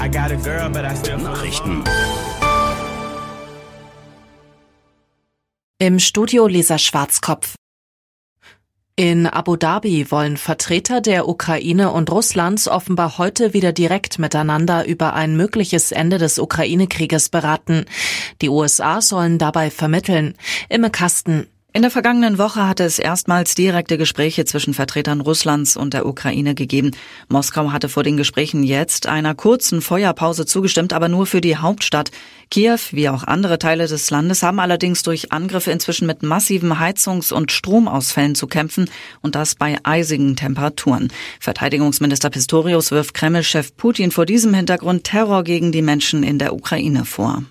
Nachrichten. Im Studio Lisa Schwarzkopf. In Abu Dhabi wollen Vertreter der Ukraine und Russlands offenbar heute wieder direkt miteinander über ein mögliches Ende des Ukraine-Krieges beraten. Die USA sollen dabei vermitteln. Imme Kasten. In der vergangenen Woche hatte es erstmals direkte Gespräche zwischen Vertretern Russlands und der Ukraine gegeben. Moskau hatte vor den Gesprächen jetzt einer kurzen Feuerpause zugestimmt, aber nur für die Hauptstadt. Kiew, wie auch andere Teile des Landes, haben allerdings durch Angriffe inzwischen mit massiven Heizungs- und Stromausfällen zu kämpfen und das bei eisigen Temperaturen. Verteidigungsminister Pistorius wirft Kreml-Chef Putin vor diesem Hintergrund Terror gegen die Menschen in der Ukraine vor.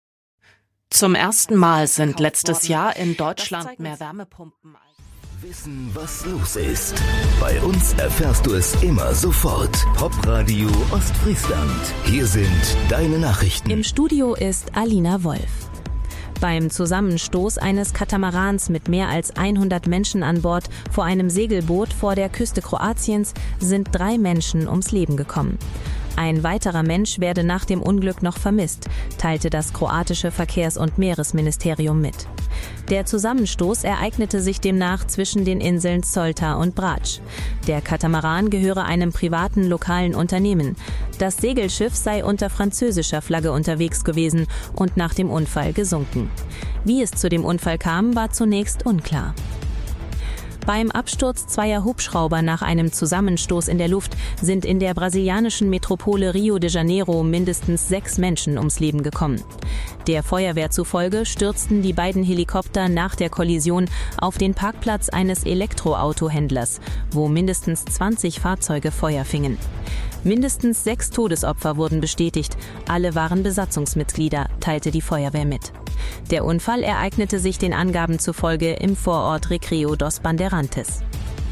Zum ersten Mal sind letztes Jahr in Deutschland mehr Wärmepumpen. Wissen, was los ist. Bei uns erfährst du es immer sofort. Popradio Ostfriesland. Hier sind deine Nachrichten. Im Studio ist Alina Wolf. Beim Zusammenstoß eines Katamarans mit mehr als 100 Menschen an Bord vor einem Segelboot vor der Küste Kroatiens sind 3 Menschen ums Leben gekommen. Ein weiterer Mensch werde nach dem Unglück noch vermisst, teilte das kroatische Verkehrs- und Meeresministerium mit. Der Zusammenstoß ereignete sich demnach zwischen den Inseln Zolta und Brač. Der Katamaran gehöre einem privaten lokalen Unternehmen. Das Segelschiff sei unter französischer Flagge unterwegs gewesen und nach dem Unfall gesunken. Wie es zu dem Unfall kam, war zunächst unklar. Beim Absturz zweier Hubschrauber nach einem Zusammenstoß in der Luft sind in der brasilianischen Metropole Rio de Janeiro mindestens 6 Menschen ums Leben gekommen. Der Feuerwehr zufolge stürzten die beiden Helikopter nach der Kollision auf den Parkplatz eines Elektroautohändlers, wo mindestens 20 Fahrzeuge Feuer fingen. Mindestens 6 Todesopfer wurden bestätigt, alle waren Besatzungsmitglieder, teilte die Feuerwehr mit. Der Unfall ereignete sich den Angaben zufolge im Vorort Recreo dos Bandeirantes.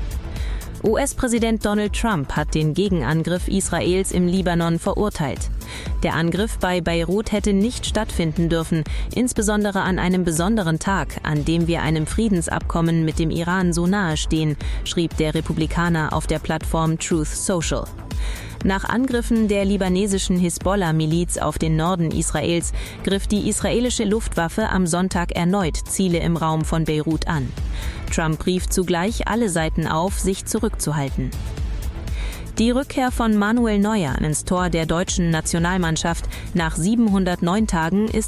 US-Präsident Donald Trump hat den Gegenangriff Israels im Libanon verurteilt. Der Angriff bei Beirut hätte nicht stattfinden dürfen, insbesondere an einem besonderen Tag, an dem wir einem Friedensabkommen mit dem Iran so nahe stehen, schrieb der Republikaner auf der Plattform Truth Social. Nach Angriffen der libanesischen Hisbollah-Miliz auf den Norden Israels griff die israelische Luftwaffe am Sonntag erneut Ziele im Raum von Beirut an. Trump rief zugleich alle Seiten auf, sich zurückzuhalten. Die Rückkehr von Manuel Neuer ins Tor der deutschen Nationalmannschaft nach 709 Tagen ist